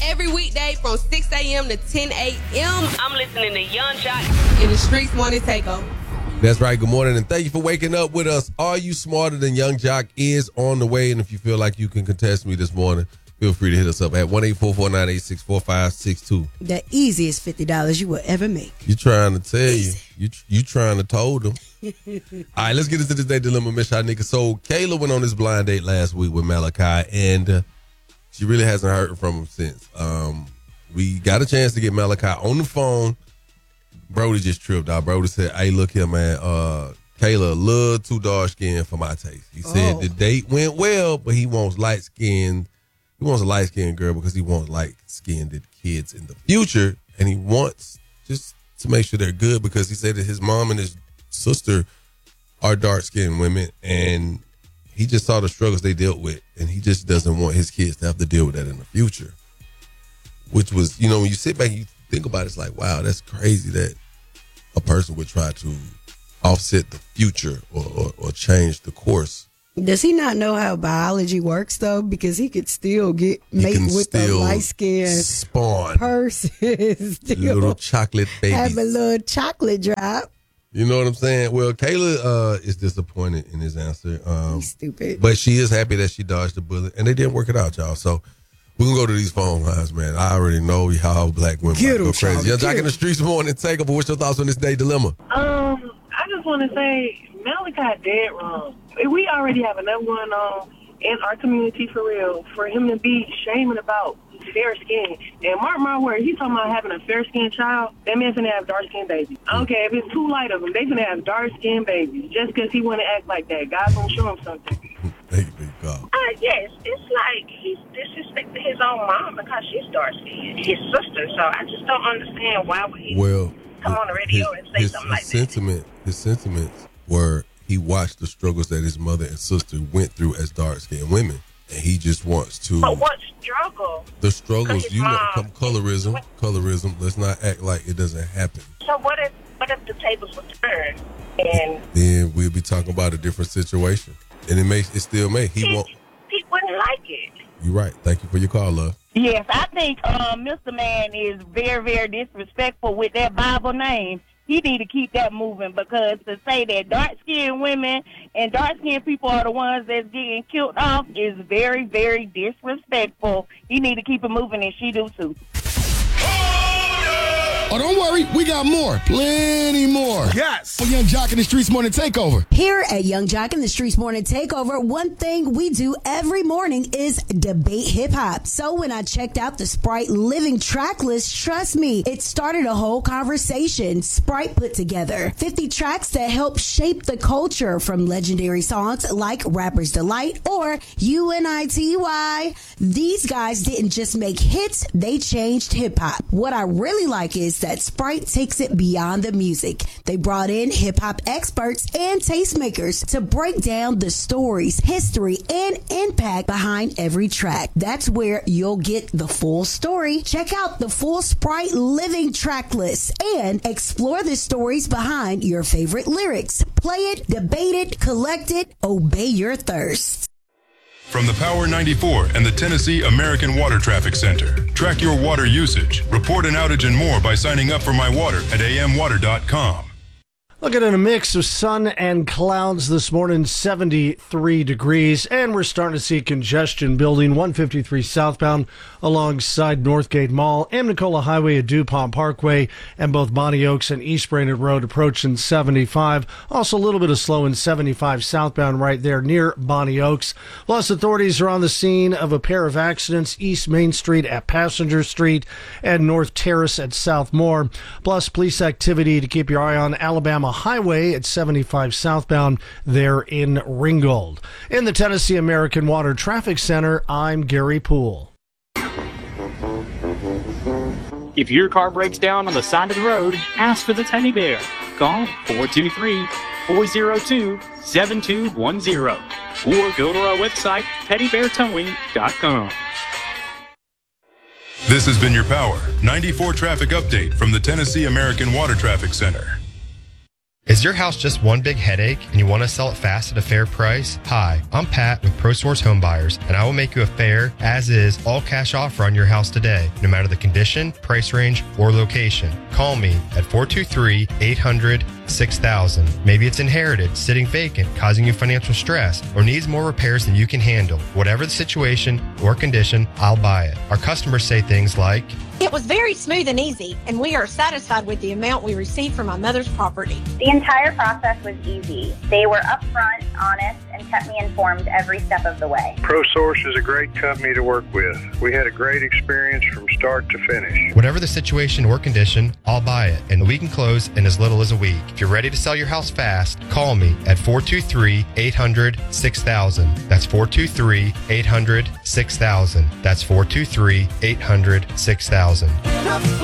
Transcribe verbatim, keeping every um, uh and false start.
every weekday from six a.m. to ten a.m. I'm listening to Young Jock in the Streets Morning Takeover. That's right. Good morning, and thank you for waking up with us. Are You Smarter Than Young Jock is on the way, and if you feel like you can contest me this morning, feel free to hit us up at one eight four four nine eight six four five six two. The easiest fifty dollars you will ever make. You trying to tell you. You you trying to told them. All right, let's get into this day dilemma, Miss Shanika. So Kayla went on this blind date last week with Malachi, and uh, she really hasn't heard from him since. Um, we got a chance to get Malachi on the phone. Brody just tripped out. Brody said, hey, look here, man. Uh, Kayla a little too dark skinned for my taste. He said oh. the date went well, but he wants light skinned. He wants a light skinned girl because he wants light skinned kids in the future. And he wants just to make sure they're good because he said that his mom and his sister are dark skinned women. And he just saw the struggles they dealt with. And he just doesn't want his kids to have to deal with that in the future. Which was, you know, when you sit back and you think about it, it's like, wow, that's crazy that a person would try to offset the future or, or, or change the course. Does he not know how biology works, though? Because he could still get mate with the light-skinned spawn person. Still little chocolate babies. Have a little chocolate drop. You know what I'm saying? Well, Kayla uh, is disappointed in his answer. Um, He's stupid. But she is happy that she dodged the bullet. And they didn't work it out, y'all. So we're going to go to these phone lines, man. I already know how black women Get go em, crazy. Young Jock in em. the Streets morning takeover. What's your thoughts on this day dilemma? Um, I just want to say Malachi dead wrong. We already have enough going on in our community for real for him to be shaming about fair skin. And mark my word, he's talking about having a fair skinned child. That man's gonna have dark skinned babies. I don't care if it's two light of them, they gonna have dark skinned babies just because he want to act like that. God's gonna show him something. Thank you, big God. Uh, yes, it's like he's disrespecting his own mom because she's dark skinned, his sister. So I just don't understand why would he well, come on the radio his, and say his, something his like sentiment, that. His sentiments were he watched the struggles that his mother and sister went through as dark-skinned women, and he just wants to. But what struggle? The struggles, his you know, mom- come colorism, colorism. Let's not act like it doesn't happen. So what if what if the tables were turned and Then we'll be talking about a different situation, and it may, it still may. He he, won't. he wouldn't like it? You're right. Thank you for your call, love. Yes, I think um, Mister Man is very, very disrespectful with that Bible name. He need to keep that moving because to say that dark-skinned women and dark-skinned people are the ones that's getting killed off is very, very disrespectful. He need to keep it moving, and she do too. Oh, don't worry. We got more. Plenty more. Yes. For Young Jock in the Streets Morning Takeover. Here at Young Jock in the Streets Morning Takeover, one thing we do every morning is debate hip-hop. So when I checked out the Sprite Living track list, trust me, it started a whole conversation Sprite put together. fifty tracks that help shape the culture, from legendary songs like Rapper's Delight or U N I T Y. These guys didn't just make hits, they changed hip-hop. What I really like is that Sprite takes it beyond the music. They brought in hip-hop experts and tastemakers to break down the stories, history, and impact behind every track. That's where you'll get the full story. Check out the full Sprite Living track list and explore the stories behind your favorite lyrics. Play it, debate it, collect it, obey your thirst. From the Power ninety-four and the Tennessee American Water Traffic Center. Track your water usage, report an outage and more by signing up for My Water at a m water dot com. Looking at a mix of sun and clouds this morning, seventy-three degrees, and we're starting to see congestion building one fifty-three southbound alongside Northgate Mall, Amnicola Highway at DuPont Parkway, and both Bonnie Oaks and East Brainerd Road approaching seventy-five. Also a little bit of slow in seventy-five southbound right there near Bonnie Oaks. Plus, authorities are on the scene of a pair of accidents, East Main Street at Passenger Street and North Terrace at Southmore. Plus, police activity to keep your eye on Alabama Highway at seventy-five southbound there in Ringgold. In the Tennessee American Water Traffic Center, I'm Gary Poole. If your car breaks down on the side of the road, ask for the Teddy Bear. Call four two three, four zero two, seven two one zero or go to our website, teddy bear towing dot com. This has been your Power ninety-four traffic update from the Tennessee American Water Traffic Center. Is your house just one big headache and you want to sell it fast at a fair price? Hi, I'm Pat with ProSource Home Buyers, and I will make you a fair, as-is, all-cash offer on your house today, no matter the condition, price range, or location. Call me at four two three, eight hundred, six thousand. Maybe it's inherited, sitting vacant, causing you financial stress, or needs more repairs than you can handle. Whatever the situation or condition, I'll buy it. Our customers say things like, "It was very smooth and easy, and we are satisfied with the amount we received from my mother's property." The entire process was easy. They were upfront, honest, and kept me informed every step of the way. ProSource is a great company to work with. We had a great experience from start to finish. Whatever the situation or condition, I'll buy it, and we can close in as little as a week. If you're ready to sell your house fast, call me at four two three, eight hundred, six thousand. That's four two three, eight hundred, six thousand. That's four two three, eight hundred, six thousand.